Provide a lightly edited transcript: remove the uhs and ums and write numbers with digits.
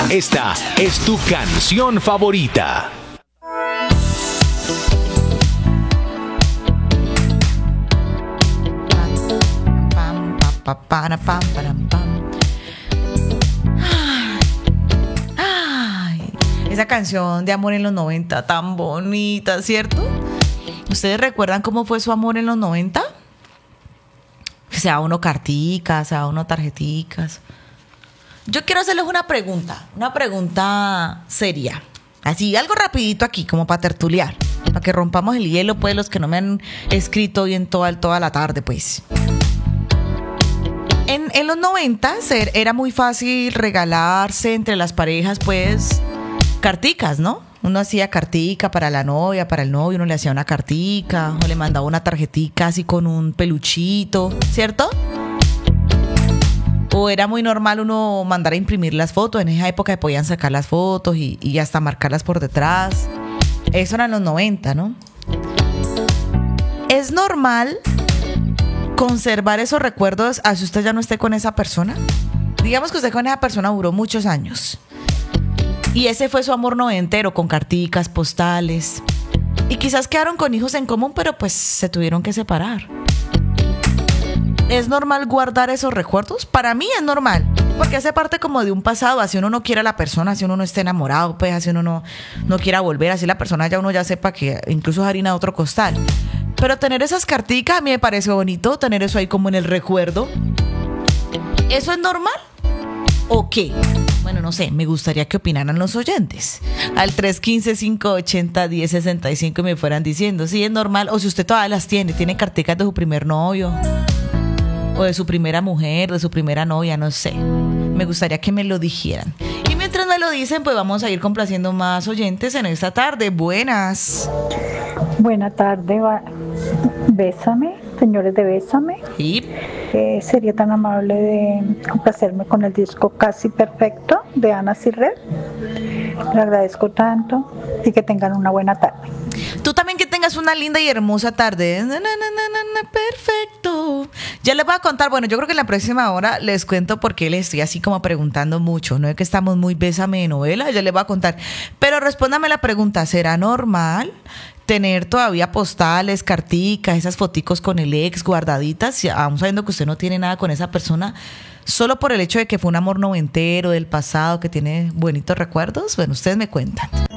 Esta es tu canción favorita. Pam, pa, pa, para, pam, param, pam. Ay, esa canción de amor en los 90, tan bonita, ¿cierto? ¿Ustedes recuerdan cómo fue su amor en los 90? Se da uno carticas, se da uno tarjeticas. Yo quiero hacerles una pregunta seria. Así, algo rapidito aquí, como para tertuliar. Para que rompamos el hielo, pues, los que no me han escrito hoy en toda la tarde, pues. En los 90 era muy fácil regalarse entre las parejas, pues, carticas, ¿no? Uno hacía cartica para la novia, para el novio, uno le hacía una cartica, o le mandaba una tarjetica así con un peluchito, ¿cierto? O era muy normal uno mandar a imprimir las fotos. En esa época podían sacar las fotos y hasta marcarlas por detrás. Eso era en los 90, ¿no? ¿Es normal conservar esos recuerdos así usted ya no esté con esa persona? Digamos que usted con esa persona duró muchos años. Y ese fue su amor noventero, con carticas, postales. Y quizás quedaron con hijos en común, pero pues se tuvieron que separar. ¿Es normal guardar esos recuerdos? Para mí es normal, porque hace parte como de un pasado. Así uno no quiere a la persona, así uno no esté enamorado, pues así uno no quiera volver, así la persona uno ya sepa que incluso es harina de otro costal. Pero tener esas carticas a mí me parece bonito, tener eso ahí como en el recuerdo. ¿Eso es normal? ¿O qué? Bueno, no sé, me gustaría que opinaran los oyentes. Al 315-580-1065 y me fueran diciendo si es normal o si usted todavía las tiene carticas de su primer novio o de su primera mujer, de su primera novia, no sé. Me gustaría que me lo dijeran. Y mientras me lo dicen, pues vamos a ir complaciendo más oyentes en esta tarde. Buenas. Buena tarde, Bésame, señores de Bésame. Sí. Sería tan amable de complacerme con el disco Casi Perfecto de Ana Cirret. Le agradezco tanto y que tengan una buena tarde. Tú también que tengas una linda y hermosa tarde. Perfecto. Ya les voy a contar, bueno, yo creo que en la próxima hora les cuento por qué les estoy así como preguntando mucho. No es que estamos muy bésame de novela, ya les voy a contar. Pero respóndame la pregunta, ¿será normal tener todavía postales, carticas, esas foticos con el ex guardaditas, aún sabiendo que usted no tiene nada con esa persona, solo por el hecho de que fue un amor noventero del pasado que tiene bonitos recuerdos? Bueno, ustedes me cuentan.